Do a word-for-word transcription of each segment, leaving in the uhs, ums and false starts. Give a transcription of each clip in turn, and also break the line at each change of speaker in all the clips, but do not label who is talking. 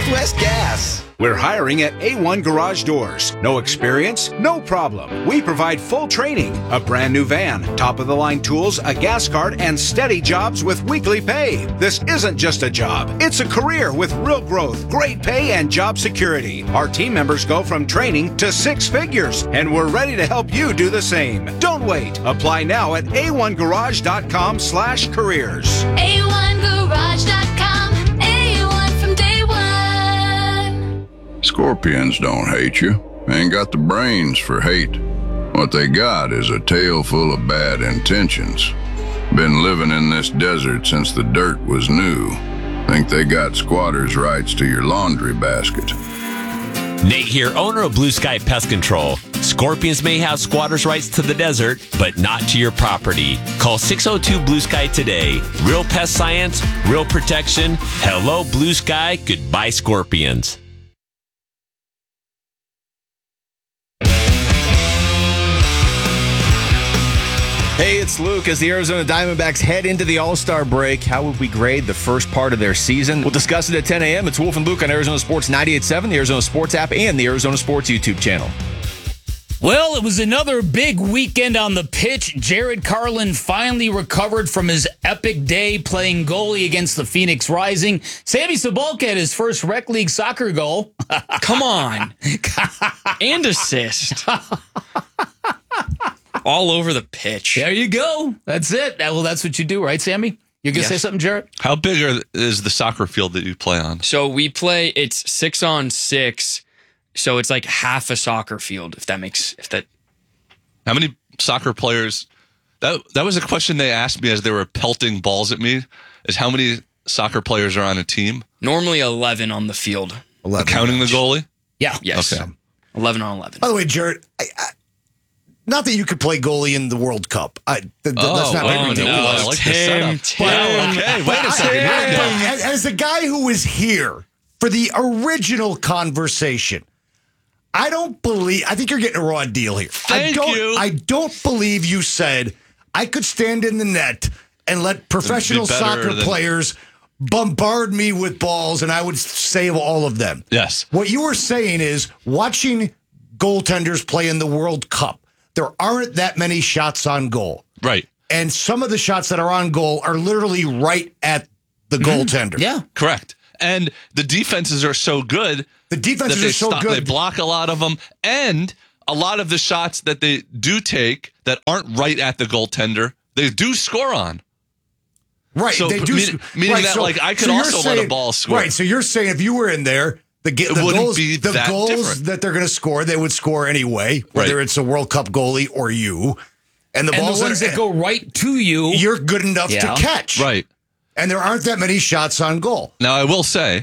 Southwest Gas.
We're hiring at A one Garage Doors. No experience? No problem. We provide full training, a brand new van, top-of-the-line tools, a gas card, and steady jobs with weekly pay. This isn't just a job. It's a career with real growth, great pay, and job security. Our team members go from training to six figures, and we're ready to help you do the same. Don't wait. Apply now at A one garage dot com slash careers.
A one garage dot com. A one from day one.
Scorpions don't hate you. They ain't got the brains for hate. What they got is a tail full of bad intentions. Been living in this desert since the dirt was new. Think they got squatters' rights to your laundry basket.
Nate here, owner of Blue Sky Pest Control. Scorpions may have squatters' rights to the desert, but not to your property. Call six oh two Blue Sky today. Real pest science, real protection. Hello, Blue Sky. Goodbye, Scorpions.
Hey, it's Luke. As the Arizona Diamondbacks head into the All-Star break, how would we grade the first part of their season? We'll discuss it at ten a.m. It's Wolf and Luke on Arizona Sports ninety-eight point seven, the Arizona Sports app, and the Arizona Sports YouTube channel.
Well, it was another big weekend on the pitch. Jared Carlin finally recovered from his epic day playing goalie against the Phoenix Rising. Sammy Sabalka had his first rec league soccer goal.
Come on. And assist. All over the pitch.
There you go. That's it. Well, that's what you do, right, Sammy? You're going to
Yes.
say something, Jared?
How big are, is the soccer field that you play on?
So we play, it's six on six. So it's like half a soccer field, if that makes, if that.
How many soccer players? That that was a question they asked me as they were pelting balls at me, is how many soccer players are on a team?
Normally eleven on the field.
eleven.
Counting the goalie?
Yeah.
Yes.
Okay.
eleven on eleven.
By the way, Jared, I, I, not that you could play goalie in the World Cup. I, th- th-
Oh,
that's not
wait a
my
minute.
ridiculous.
I like the
Tim,
setup.
Tim.
Wow, okay, wait a second. Here we go.
As, as a guy who was here for the original conversation, I don't believe. I think you're getting a raw deal here. I
Thank
don't,
you.
I don't believe you said I could stand in the net and let professional
better
soccer
than-
players bombard me with balls, and I would save all of them.
Yes.
What you were saying is watching goaltenders play in the World Cup. There aren't that many shots on goal.
Right.
And some of the shots that are on goal are literally right at the goaltender.
Yeah.
Correct. And the defenses are so good.
The
that
defenses
they
are so
stop- They
good.
block a lot of them. And a lot of the shots that they do take that aren't right at the goaltender, they do score on.
Right.
So,
they do.
mean- meaning
right,
that,
so-
like, I could
so you're
also let a
saying-
ball score.
Right. So you're saying if you were in there, the, ge- the
wouldn't
goals,
be
the
that
goals
different.
that they're going to score, they would score anyway, whether
Right.
it's a World Cup goalie or you. And the
And
balls
the ones
that,
that
are,
go right to you.
you're good enough
Yeah.
to catch.
Right.
And there aren't that many shots on goal.
Now, I will say,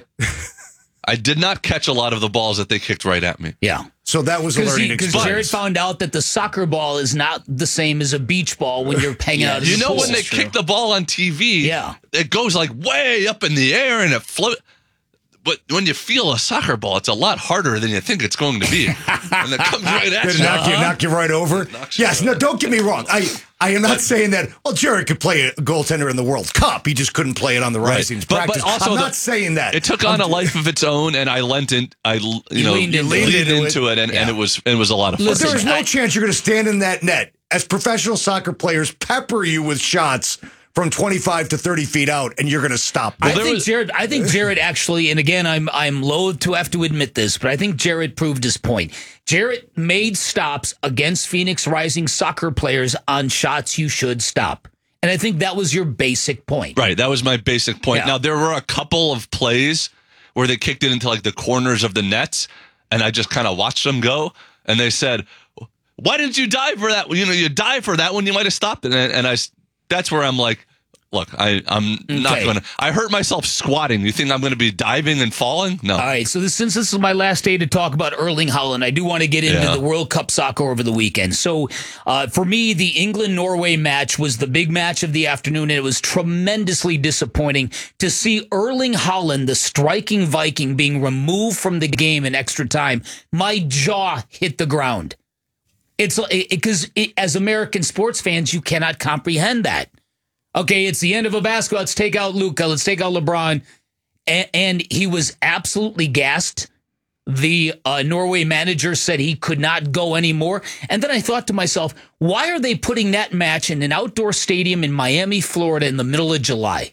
I did not catch a lot of the balls that they kicked right at me.
Yeah.
So that was a
Because
learning
Jared
experience.
found out that the soccer ball is not the same as a beach ball when you're hanging out in
You
the
know
pool.
when they kick the ball on T V,
Yeah.
it goes like way up in the air and it floats. But when you feel a soccer ball, it's a lot harder than you think it's going to be. And it comes right at
Did it
you.
knock you, knock you right over?
knocks you
Yes.
right
No,
over.
don't get me wrong. I, I am not saying that, well, Jared could play a goaltender in the World Cup. He just couldn't play it on the
Right.
Rising's
But- but
practice.
also
I'm
the-
not saying that.
It took on a life of its own, and I lent in, I you, know
leaned into
leaned
it.
into it, and, and it was it was a lot of fun.
But there is no
I-
chance you're going to stand in that net as professional soccer players pepper you with shots from twenty-five to thirty feet out, and you're going to stop.
I
them.
there
think
was-
Jared. I think Jared actually, and again, I'm I'm loath to have to admit this, but I think Jared proved his point. Jared made stops against Phoenix Rising soccer players on shots you should stop, and I think that was your basic point.
Right, that was my basic point.
Yeah.
Now there were a couple of plays where they kicked it into like the corners of the nets, and I just kind of watched them go, and they said, "Why didn't you dive for that? You know, you dive for that one, you might have stopped it." And, and I, that's where I'm like, look, I, I'm not
Okay.
going to. I hurt myself squatting. You think I'm going to be diving and falling? No.
All right, so this, since this is my last day to talk about Erling Haaland, I do want to get into
Yeah.
the World Cup soccer over the weekend. So uh, for me, the England-Norway match was the big match of the afternoon, and it was tremendously disappointing to see Erling Haaland, the striking Viking, being removed from the game in extra time. My jaw hit the ground. It's because it, it, as American sports fans, you cannot comprehend that. Okay, it's the end of a basketball. Let's take out Luka. Let's take out LeBron. and, and he was absolutely gassed. The uh, Norway manager said he could not go anymore. And then I thought to myself, why are they putting that match in an outdoor stadium in Miami, Florida in the middle of July?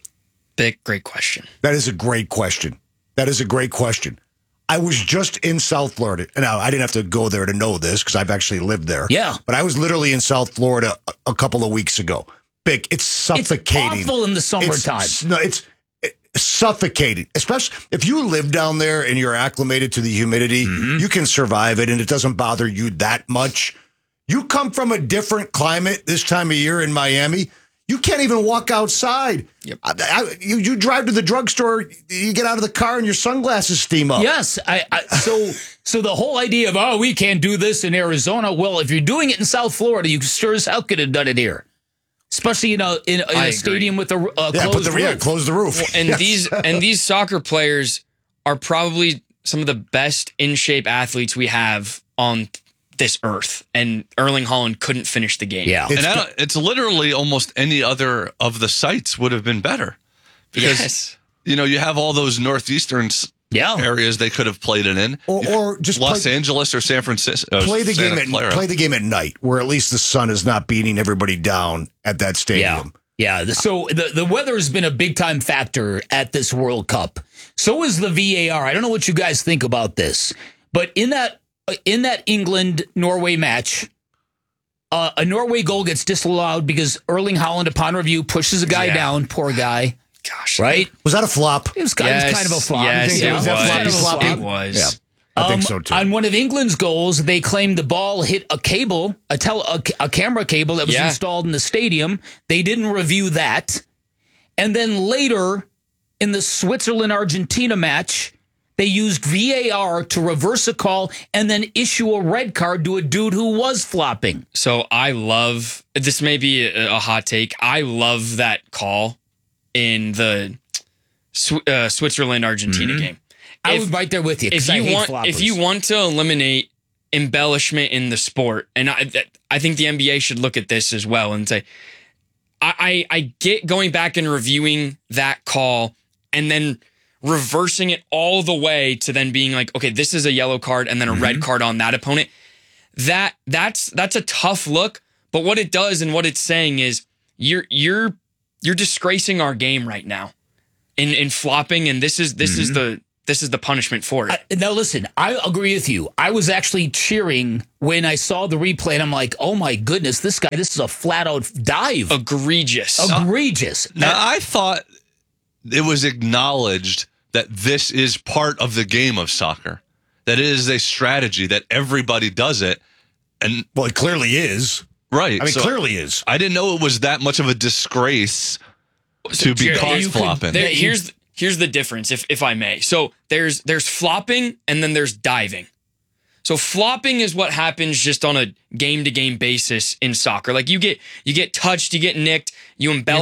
Big, great question.
That is a great question. That is a great question. I was just in South Florida. Now, I didn't have to go there to know this because I've actually lived there.
Yeah.
But I was literally in South Florida a, a couple of weeks ago. Big, it's suffocating.
It's awful in the summertime.
It's, no, it's it, suffocating. Especially if you live down there and you're acclimated to the humidity, mm-hmm. you can survive it and it doesn't bother you that much. You come from a different climate this time of year in Miami, you can't even walk outside.
Yep.
I, I, you, you drive to the drugstore, you get out of the car and your sunglasses steam up.
Yes. I, I so so the whole idea of, oh, we can't do this in Arizona. Well, if you're doing it in South Florida, you sure as hell could have done it here. Especially in a, in, in a stadium with a uh,
yeah,
closed
put the,
roof.
Yeah, close the roof.
Well, and
yes.
these and these soccer players are probably some of the best in shape athletes we have on this earth. And Erling Haaland couldn't finish the game.
Yeah,
and I don't, it's literally almost any other of the sites would have been better because
yes.
you know you have all those northeastern
yeah.
areas they could have played it in,
or, or just
Los
play,
Angeles or San Francisco.
Play the
Santa
game
Clara.
at play the game at night, where at least the sun is not beating everybody down at that stadium.
Yeah, yeah. So the the weather has been a big time factor at this World Cup. So is the V A R. I don't know what you guys think about this, but in that in that England Norway match, uh, a Norway goal gets disallowed because Erling Haaland, upon review, pushes a guy
Yeah.
down. Poor guy.
Gosh,
right?
Was that a flop?
It was kind,
yes,
it was kind of a flop.
Yes,
it
it
was
was.
that floppy flop?
It was.
Yeah. I think
Um,
so too.
On one of England's goals, they claimed the ball hit a cable, a, tel- a, a camera cable that was
Yeah.
installed in the stadium. They didn't review that. And then later, in the Switzerland-Argentina match, they used V A R to reverse a call and then issue a red card to a dude who was flopping.
So I love, this may be a, a hot take. I love that call in the Sw- uh, Switzerland-Argentina game.
I
If-
was right there with you. 'cause
if
I
you
hate
want
floppers.
if you want to eliminate embellishment in the sport, and I I think the N B A should look at this as well and say, I I, I get going back and reviewing that call and then reversing it all the way to then being like, okay, this is a yellow card and then a red card on that opponent. That that's that's a tough look, but what it does and what it's saying is you're you're you're disgracing our game right now in in flopping, and this is this is the This is the punishment for it.
I, now, listen, I agree with you. I was actually cheering when I saw the replay, and I'm like, oh, my goodness, this guy, this is a flat-out dive.
Egregious.
Egregious.
Now, I thought it was acknowledged that this is part of the game of soccer, that it is a strategy, that everybody does it. And
well, it clearly is.
Right.
I mean,
so
clearly is.
I didn't know it was that much of a disgrace to be
Jared,
caught
you could-
flopping.
there- here's here's the difference, if if I may. So there's there's flopping and then there's diving. So flopping is what happens just on a game to game basis in soccer. Like you get you get touched, you get nicked, you embellish.